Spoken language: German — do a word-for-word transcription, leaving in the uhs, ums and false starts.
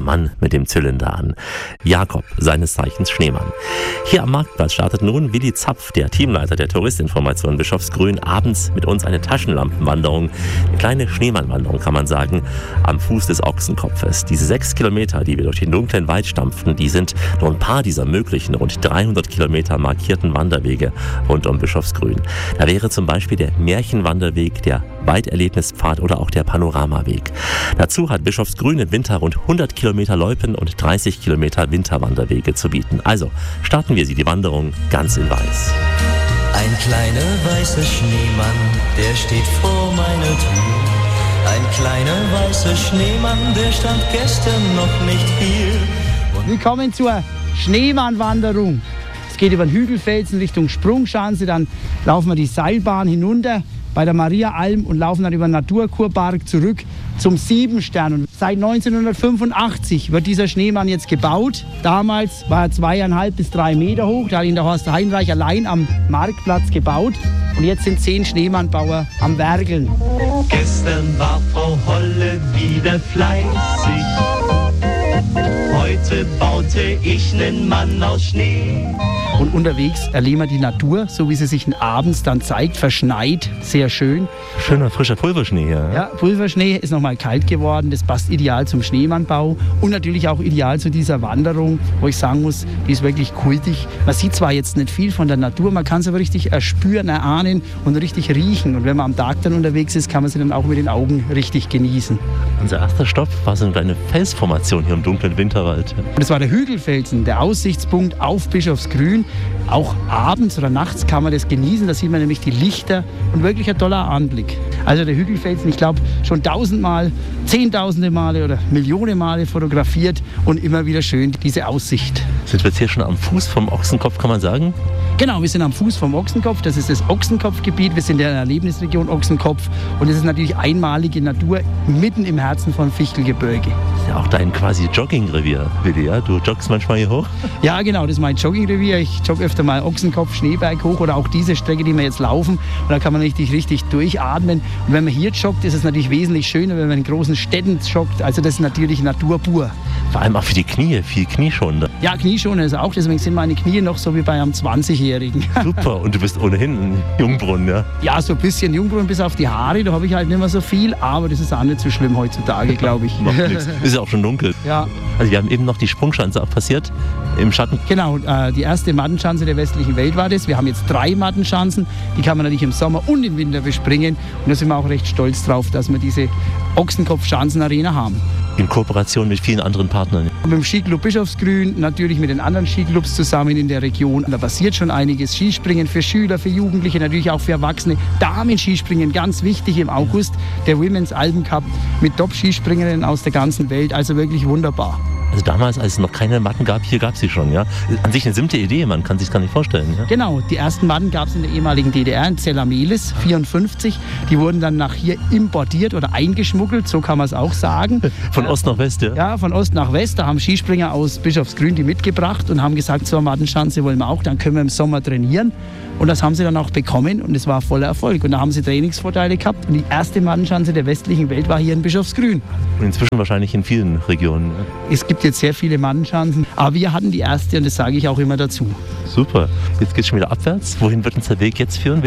Mann mit dem Zylinder an. Jakob, seines Zeichens Schneemann. Hier am Marktplatz startet nun Willi Zapf, der Teamleiter der Touristinformation Bischofsgrün, abends mit uns eine Taschenlampenwanderung, eine kleine Schneemannwanderung kann man sagen, am Fuß des Ochsenkopfes. Diese sechs Kilometer, die wir durch den dunklen Wald stampften, die sind nur ein paar dieser möglichen rund dreihundert Kilometer markierten Wanderwege rund um Bischofsgrün. Da wäre zum Beispiel der Märchenwanderweg, der Walderlebnispfad oder auch der Panoramaweg. Dazu hat Bischofsgrün im Winter rund hundert Kilometer Loipen und dreißig Kilometer Winterwanderwege zu bieten. Also starten wir sie die Wanderung ganz in weiß. Ein kleiner weißer Schneemann, der steht vor meiner Tür. Ein kleiner weißer Schneemann, der stand gestern noch nicht hier. Willkommen zur Schneemannwanderung. Es geht über den Hügelfelsen Richtung Sprungschanze, dann laufen wir die Seilbahn hinunter bei der Mariaalm und laufen dann über den Naturkurpark zurück zum Siebenstern. Und seit neunzehnhundertfünfundachtzig wird dieser Schneemann jetzt gebaut. Damals war er zweieinhalb bis drei Meter hoch. Da hat ihn der Horst Heinreich allein am Marktplatz gebaut. Und jetzt sind zehn Schneemannbauer am Werkeln. Gestern war Frau Holle wieder fleißig. Heute baute ich nen Mann aus Schnee. Und unterwegs erleben wir die Natur, so wie sie sich abends dann zeigt, verschneit, sehr schön. Schöner, frischer Pulverschnee hier. Ja, ja Pulverschnee ist noch mal kalt geworden, das passt ideal zum Schneemannbau und natürlich auch ideal zu dieser Wanderung, wo ich sagen muss, die ist wirklich kultig. Man sieht zwar jetzt nicht viel von der Natur, man kann es aber richtig erspüren, erahnen und richtig riechen. Und wenn man am Tag dann unterwegs ist, kann man sie dann auch mit den Augen richtig genießen. Unser erster Stopp war so eine kleine Felsformation hier im dunklen Winterwald. Und das war der Hügelfelsen, der Aussichtspunkt auf Bischofsgrün. Auch abends oder nachts kann man das genießen, da sieht man nämlich die Lichter und wirklich ein toller Anblick. Also der Hügelfelsen, ich glaube, schon tausendmal, zehntausende Male oder Millionen Male fotografiert und immer wieder schön diese Aussicht. Sind wir jetzt hier schon am Fuß vom Ochsenkopf, kann man sagen? Genau, wir sind am Fuß vom Ochsenkopf, das ist das Ochsenkopfgebiet, wir sind in der Erlebnisregion Ochsenkopf und es ist natürlich einmalige Natur mitten im Herzen von Fichtelgebirge. Das ist ja auch dein quasi Joggingrevier, Willi, ja? Du joggst manchmal hier hoch? Ja, genau, das ist mein Joggingrevier. Ich jogge öfter mal Ochsenkopf, Schneeberg hoch oder auch diese Strecke, die wir jetzt laufen. Und da kann man richtig, richtig durchatmen. Und wenn man hier joggt, ist es natürlich wesentlich schöner, wenn man in großen Städten joggt. Also das ist natürlich Natur pur. Vor allem auch für die Knie, viel Knieschonender. Ja, Knieschonender ist auch, deswegen sind meine Knie noch so wie bei einem zwanzigjährigen. Super, und du bist ohnehin ein Jungbrunnen, ja? Ja, so ein bisschen Jungbrunnen bis auf die Haare, da habe ich halt nicht mehr so viel, aber das ist auch nicht so schlimm heutzutage, glaube ich. Macht nichts, ist ja auch schon dunkel. Ja. Also wir haben eben noch die Sprungschanze passiert im Schatten. Genau, äh, die erste Mattenschanze der westlichen Welt war das. Wir haben jetzt drei Mattenschanzen, die kann man natürlich im Sommer und im Winter bespringen. Und da sind wir auch recht stolz drauf, dass wir diese Ochsenkopf-Schanzenarena haben. In Kooperation mit vielen anderen Partnern. Und mit dem Skiclub Bischofsgrün, natürlich mit den anderen Skiclubs zusammen in der Region. Da passiert schon einiges. Skispringen für Schüler, für Jugendliche, natürlich auch für Erwachsene. Damen-Skispringen, ganz wichtig im August. Der Women's Alpen Cup mit Top-Skispringerinnen aus der ganzen Welt. Also wirklich wunderbar. Also damals, als es noch keine Matten gab, hier gab es sie schon, ja? An sich eine simple Idee, man kann sich das gar nicht vorstellen. Ja? Genau, die ersten Matten gab es in der ehemaligen D D R, in Zellamelis, vierundfünfzig. Die wurden dann nach hier importiert oder eingeschmuggelt, so kann man es auch sagen. Von Ost nach West, ja? Ja, von Ost nach West. Da haben Skispringer aus Bischofsgrün die mitgebracht und haben gesagt, so eine Mattenschanze wollen wir auch, dann können wir im Sommer trainieren. Und das haben sie dann auch bekommen und es war voller Erfolg. Und da haben sie Trainingsvorteile gehabt. Und die erste Mattenschanze der westlichen Welt war hier in Bischofsgrün. Und inzwischen wahrscheinlich in vielen Regionen. Ja? Es gibt jetzt sehr viele Mattenschanzen, aber wir hatten die erste und das sage ich auch immer dazu. Super. Jetzt geht es schon wieder abwärts. Wohin wird uns der Weg jetzt führen?